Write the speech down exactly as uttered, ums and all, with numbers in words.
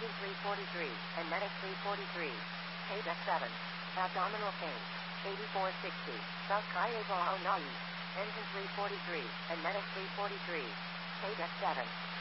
engine three forty-three, and medic three forty-three. Page F seven. Abdominal pain, eighty-four sixty. Sakaiba Onai. Engine three forty-three, and medic three forty-three. Page F seven.